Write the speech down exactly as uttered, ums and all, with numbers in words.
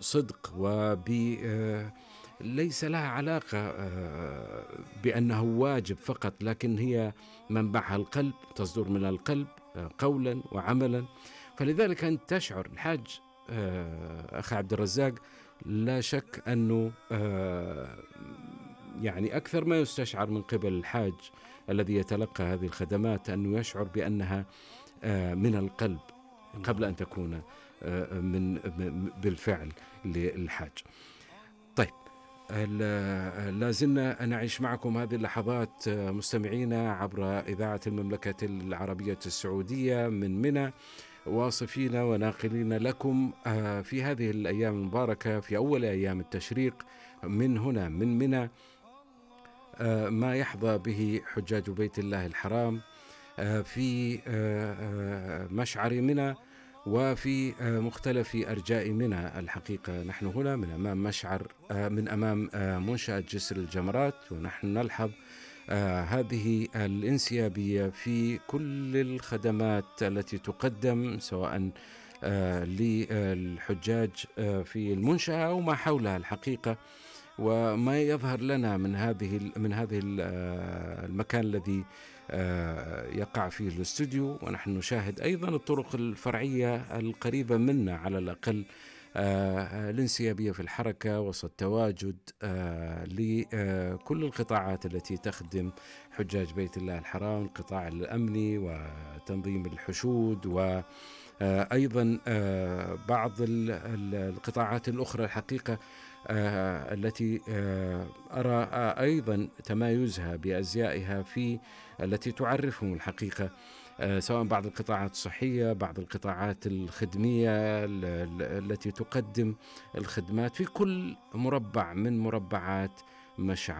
صدق وب ليس لها علاقة بأنه واجب فقط، لكن هي منبعها القلب، تصدر من القلب قولا وعملا. فلذلك أنت تشعر الحاج أخي عبد الرزاق لا شك أنه يعني أكثر ما يستشعر من قبل الحاج الذي يتلقى هذه الخدمات أنه يشعر بأنها من القلب قبل أن تكون من بالفعل للحاج. طيب، لازلنا نعيش معكم هذه اللحظات مستمعينا عبر إذاعة المملكة العربية السعودية من منى، واصفين وناقلين لكم في هذه الأيام المباركة في أول أيام التشريق من هنا من منى ما يحظى به حجاج بيت الله الحرام في مشعر منى وفي مختلف أرجاء منى. الحقيقة نحن هنا من أمام مشعر من أمام منشأة جسر الجمرات، ونحن نلحظ هذه الانسيابية في كل الخدمات التي تقدم سواء للحجاج في المنشأة أو ما حولها. الحقيقة وما يظهر لنا من هذه من هذه المكان الذي يقع فيه الاستوديو، ونحن نشاهد أيضا الطرق الفرعية القريبة منا على الأقل الانسيابية في الحركة وسط تواجد لكل القطاعات التي تخدم حجاج بيت الله الحرام، القطاع الأمني وتنظيم الحشود وأيضا بعض القطاعات الأخرى الحقيقة آه التي آه أرى آه أيضا تمايزها بأزيائها في التي تعرفهم الحقيقة آه سواء بعض القطاعات الصحية، بعض القطاعات الخدمية التي تقدم الخدمات في كل مربع من مربعات مشعر